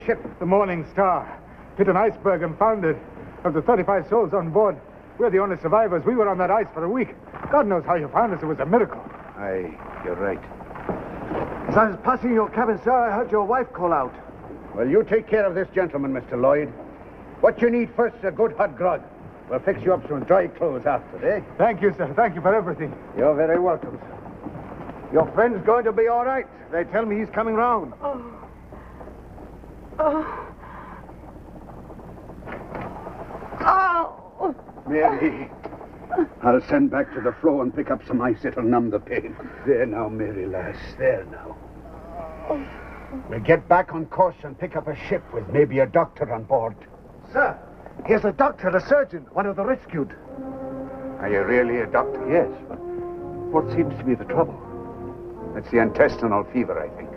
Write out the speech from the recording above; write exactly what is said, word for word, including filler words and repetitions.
Ship, the Morning Star, hit an iceberg and foundered. Of the thirty-five souls on board, we're the only survivors. We were on that ice for a week. God knows how you found us. It was a miracle. Aye, you're right. As I was passing your cabin, sir, I heard your wife call out. Well, you take care of this gentleman, Mister Lloyd. What you need first is a good hot grog. We'll fix you up some dry clothes after, eh? Thank you, sir. Thank you for everything. You're very welcome, sir. Your friend's going to be all right. They tell me he's coming round. Oh. Oh. Oh. Mary, I'll send back to the floor and pick up some ice. It'll numb the pain. There now, Mary, lass. There now. We'll get back on course and pick up a ship with maybe a doctor on board. Sir, here's a doctor, a surgeon, one of the rescued. Are you really a doctor? Yes, but what seems to be the trouble? It's the intestinal fever, I think.